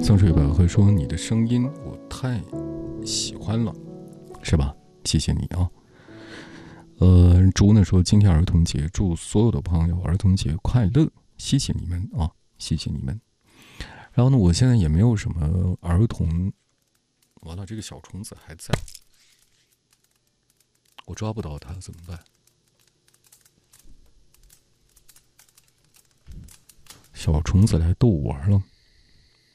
香水百合说你的声音我太喜欢了，是吧？谢谢你啊。竹呢说今天儿童节，祝所有的朋友儿童节快乐，谢谢你们啊，谢谢你们。然后呢，我现在也没有什么儿童，完了这个小虫子还在，我抓不到它怎么办？小虫子来逗我玩了。